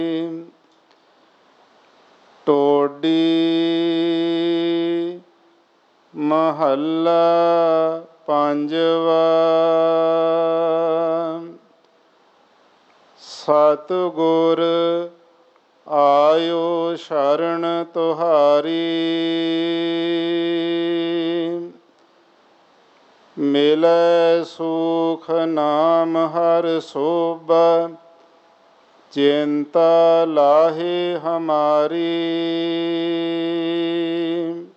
ਟੋਡੀ ਮਹੱਲਾ ਪੰਜਵਾ। ਸਤਿਗੁਰ ਆਇਓ ਸ਼ਰਨ ਤੁਹਾਰੀ, ਮਿਲੈ ਸੁਖ ਨਾਮ ਹਰਿ ਸੋਭਾ, ਚਿੰਤਾ ਲਾਹੇ ਹਮਾਰੀ।